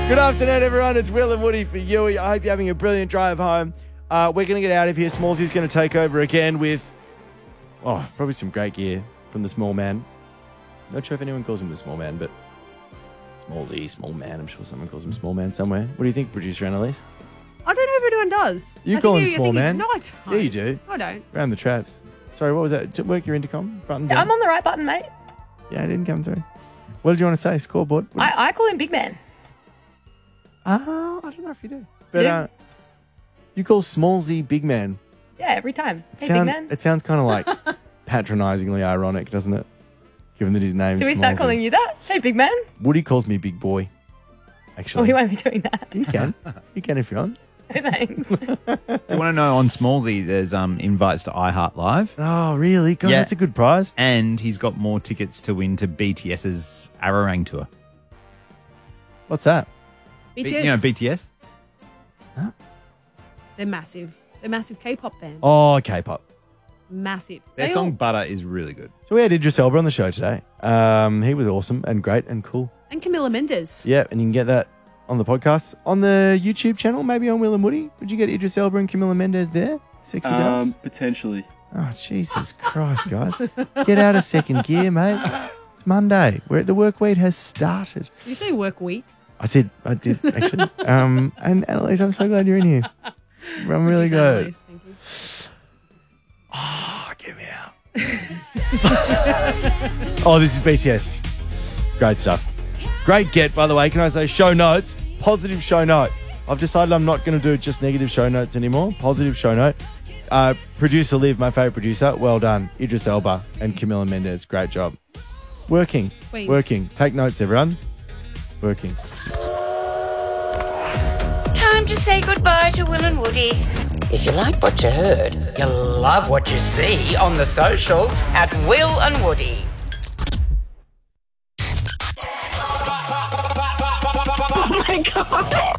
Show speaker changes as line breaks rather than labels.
Good afternoon, everyone. It's Will and Woody for you. I hope you're having a brilliant drive home. We're going to get out of here. Smallsy's going to take over again with, probably some great gear from the small man. Not sure if anyone calls him the small man, but Smallsy, small man. I'm sure someone calls him small man somewhere. What do you think, producer Annalise?
I don't know if anyone does.
You call him small man?
No, I don't.
Yeah, you do.
I don't.
Around the traps. Sorry, what was that? Work your intercom buttons.
I'm on the right button, mate.
Yeah, I didn't come through. What did you want to say? Scoreboard?
I call him Big Man.
I don't know if you do. But you call Smallsy Big Man.
Yeah, every time. Hey, Big Man.
It sounds kind of like patronisingly ironic, doesn't it? Given that his name's
Should we start
Smallsy.
calling you that? Hey, Big Man.
Woody calls me Big Boy, actually.
Oh, he won't be doing that.
You can. You can if you want.
Thanks.
You want to know on Smallsy, there's invites to iHeart Live.
Oh, really? God,
Yeah.
that's a good prize.
And he's got more tickets to win to BTS's Ararang tour.
What's that?
BTS.
You know BTS?
They're massive. They're massive K-pop band.
Oh, K-pop.
Massive.
Their
They
song
all-
Butter is really good.
So we had Idris Elba on the show today. He was awesome and great and cool.
And Camila Mendes.
Yeah, and you can get that on the podcast. On the YouTube channel, maybe on Will and Woody. Would you get Idris Elba and Camila Mendes there? Sexy girls?
Potentially.
Oh, Jesus Christ, guys. Get out of second gear, mate. It's Monday. The work week has started.
Did you say work wheat?
I did, actually. And Annalise, I'm so glad you're in here. I'm really good.
Nice, thank you.
Oh, get me out. Oh, this is BTS. Great stuff. Great get, by the way. Can I say show notes? Positive show note. I've decided I'm not going to do just negative show notes anymore. Positive show note. Producer Liv, my favourite producer, well done. Idris Elba and Camila Mendes, great job. Working.
Wait.
Working. Take notes, everyone. Working.
Time to say goodbye to Will and Woody. If you like what you heard, you'll love what you see on the socials at Will and Woody.
Oh my God.